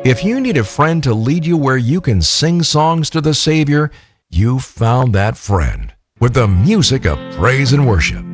If you need a friend to lead you where you can sing songs to the Savior, you found that friend with the music of praise and worship.